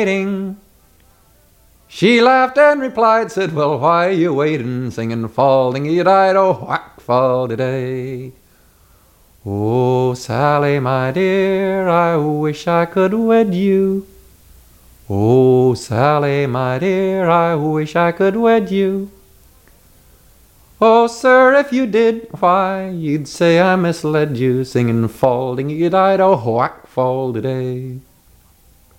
waiting. She laughed and replied, said, well, why are you waiting? Singing, fall, dingy-dido, oh, whack, fall today. Oh, Sally, my dear, I wish I could wed you. Oh, Sally, my dear, I wish I could wed you. Oh, sir, if you did, why, you'd say I misled you, singing, fall, dingy-dido, oh, whack, fall today.